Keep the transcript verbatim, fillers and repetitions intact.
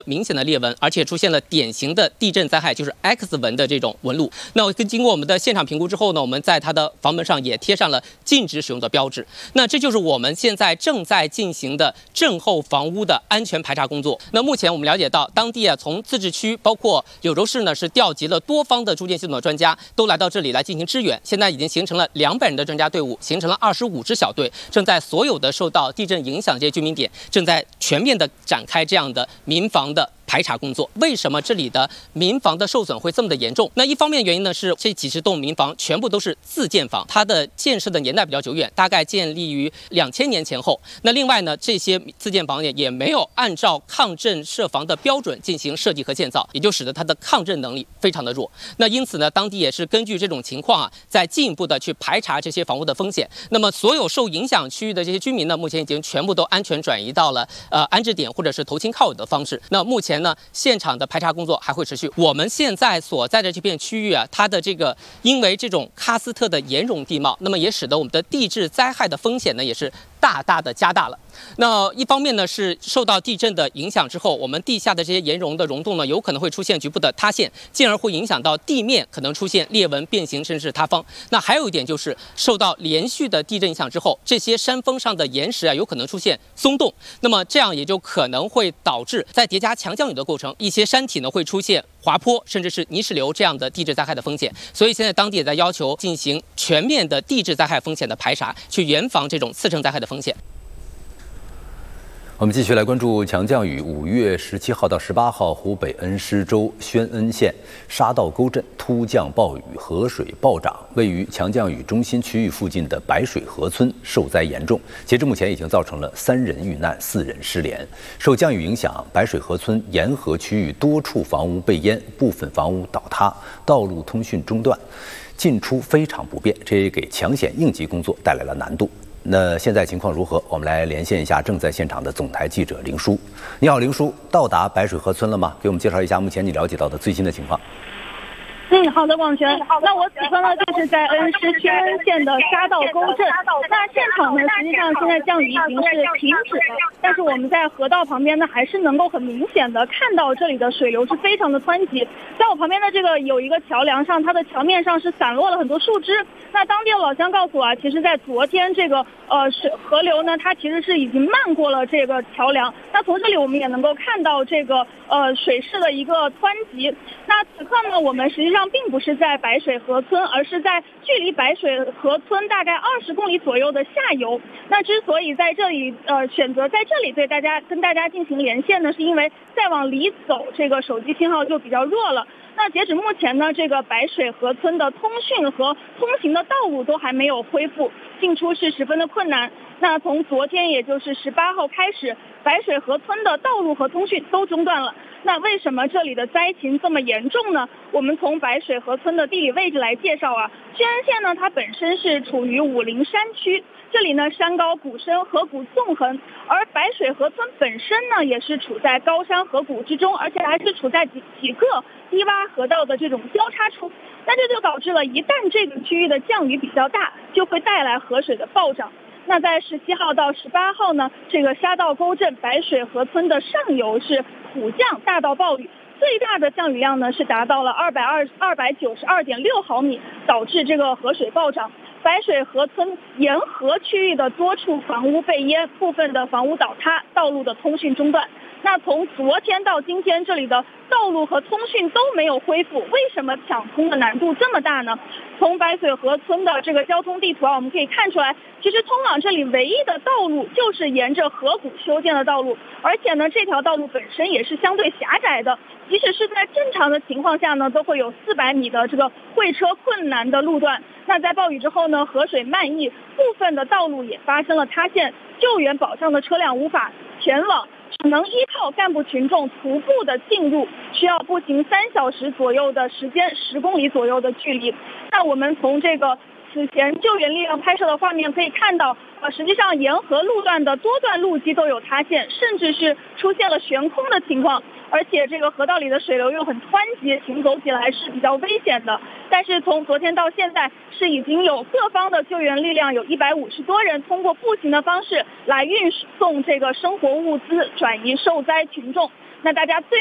明显的裂纹，而且出现了典型的地震灾害，就是 X 纹的这种纹路。那经过我们的现场评估之后呢，我们在它的房门上也贴上了禁止使用的标志。那这就是我们现在正在进行的震后房屋的安全排查工作。那目前我们了解到，当地啊从自治区包括柳州市呢是调集了多方的住建系统的专家，都来到这里来进行支援。现在已经形成了两百人的专家队伍，形成了二十五支小队，正在所有的受到地震影响这些居民点，正在全面的展开这样的民防的排查工作。为什么这里的民房的受损会这么的严重？那一方面原因呢是这几十栋民房全部都是自建房，它的建设的年代比较久远，大概建立于两千年前后。那另外呢，这些自建房也也没有按照抗震设防的标准进行设计和建造，也就使得它的抗震能力非常的弱。那因此呢，当地也是根据这种情况啊，在进一步的去排查这些房屋的风险。那么所有受影响区域的这些居民呢，目前已经全部都安全转移到了呃安置点或者是投亲靠友的方式。那目前呢，现场的排查工作还会持续。我们现在所在的这片区域啊，它的这个因为这种喀斯特的岩溶地貌，那么也使得我们的地质灾害的风险呢，也是大大的加大了。那一方面呢，是受到地震的影响之后，我们地下的这些岩溶的溶洞呢，有可能会出现局部的塌陷，进而会影响到地面，可能出现裂纹、变形，甚至是塌方。那还有一点就是，受到连续的地震影响之后，这些山峰上的岩石啊，有可能出现松动，那么这样也就可能会导致在叠加强降雨的过程，一些山体呢会出现滑坡，甚至是泥石流这样的地质灾害的风险。所以现在当地也在要求进行全面的地质灾害风险的排查，去严防这种次生灾害的风险。 我们继续来关注强降雨。五月十七号到十八号，湖北恩施州宣恩县沙道沟镇突降暴雨，河水暴涨，位于强降雨中心区域附近的白水河村受灾严重。截至目前，已经造成了三人遇难，四人失联。受降雨影响，白水河村沿河区域多处房屋被淹，部分房屋倒塌，道路通讯中断，进出非常不便，这也给抢险应急工作带来了难度。那现在情况如何？我们来连线一下正在现场的总台记者凌叔。你好，凌叔，到达白水河村了吗？给我们介绍一下目前你了解到的最新的情况。 嗯，好的，广泉。那我此刻呢，就是在恩施宣恩县的沙道沟镇。那现场呢，实际上现在降雨已经是停止了，但是我们在河道旁边呢，还是能够很明显的看到这里的水流是非常的湍急。在我旁边的这个有一个桥梁上，它的桥面上是散落了很多树枝。那当地的老乡告诉我啊，其实在昨天这个呃水河流呢，它其实是已经漫过了这个桥梁。那从这里我们也能够看到这个呃水势的一个湍急。那此刻呢，我们实际上并不是在白水河村，而是在距离白水河村大概二十公里左右的下游。那之所以在这里呃选择在这里对大家跟大家进行连线呢，是因为再往里走，这个手机信号就比较弱了。那截止目前呢，这个白水河村的通讯和通行的道路都还没有恢复，进出是十分的困难。那从昨天也就是十八号开始，白水河村的道路和通讯都中断了。那为什么这里的灾情这么严重呢？我们从白水河村的地理位置来介绍啊，宣恩县呢，它本身是处于武陵山区，这里呢山高谷深，河谷纵横，而白水河村本身呢也是处在高山河谷之中，而且还是处在几几个低洼河道的这种交叉处。那这就导致了一旦这个区域的降雨比较大，就会带来河水的暴涨。那在十七号到十八号呢，这个沙道沟镇白水河村的上游是普降大到暴雨，最大的降雨量呢是达到了二百二二百九十二点六毫米，导致这个河水暴涨。白水河村沿河区域的多处房屋被淹，部分的房屋倒塌，道路的通讯中断。那从昨天到今天，这里的道路和通讯都没有恢复，为什么抢通的难度这么大呢？从白水河村的这个交通地图啊，我们可以看出来，其实通往这里唯一的道路就是沿着河谷修建的道路，而且呢，这条道路本身也是相对狭窄的，即使是在正常的情况下呢，都会有四百米的这个会车困难的路段。那在暴雨之后呢，河水漫溢，部分的道路也发生了塌陷，救援保障的车辆无法前往，只能依靠干部群众徒步的进入，需要步行三小时左右的时间，十公里左右的距离。那我们从这个此前救援力量拍摄的画面可以看到，呃，实际上沿河路段的多段路基都有塌陷，甚至是出现了悬空的情况。而且这个河道里的水流又很湍急，行走起来是比较危险的。但是从昨天到现在，是已经有各方的救援力量有一百五十多人通过步行的方式来运送这个生活物资，转移受灾群众。 那大家最